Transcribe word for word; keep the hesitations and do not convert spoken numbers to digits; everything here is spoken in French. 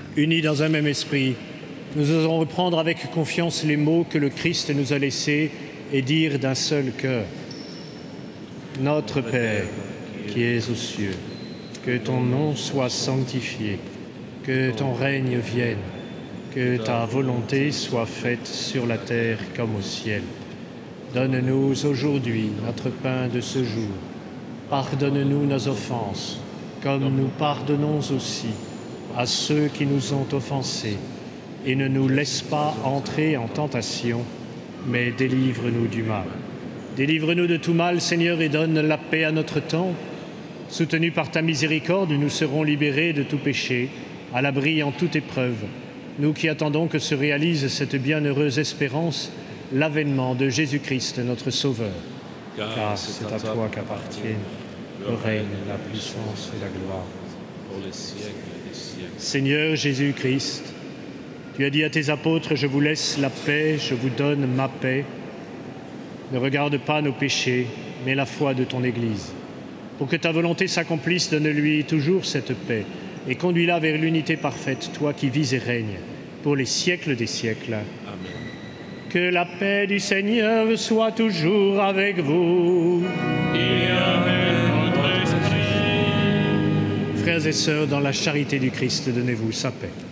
Unis dans un même esprit, nous osons reprendre avec confiance les mots que le Christ nous a laissés et dire d'un seul cœur. Notre Père, qui es aux cieux, que ton nom soit sanctifié, que ton règne vienne, que ta volonté soit faite sur la terre comme au ciel. Donne-nous aujourd'hui notre pain de ce jour. Pardonne-nous nos offenses, comme nous pardonnons aussi à ceux qui nous ont offensés. Et ne nous laisse pas entrer en tentation, mais délivre-nous du mal. Délivre-nous de tout mal, Seigneur, et donne la paix à notre temps. Soutenus par ta miséricorde, nous serons libérés de tout péché, à l'abri en toute épreuve. Nous qui attendons que se réalise cette bienheureuse espérance, l'avènement de Jésus-Christ, notre Sauveur. Car, Car c'est à toi qu'appartiennent le règne, la puissance et la gloire pour les siècles des siècles. Seigneur Jésus-Christ, tu as dit à tes apôtres, je vous laisse la paix, je vous donne ma paix. Ne regarde pas nos péchés, mais la foi de ton Église. Pour que ta volonté s'accomplisse, donne-lui toujours cette paix et conduis-la vers l'unité parfaite, toi qui vis et règnes pour les siècles des siècles. Amen. Que la paix du Seigneur soit toujours avec vous. Et avec votre esprit. Frères et sœurs, dans la charité du Christ, donnez-vous sa paix.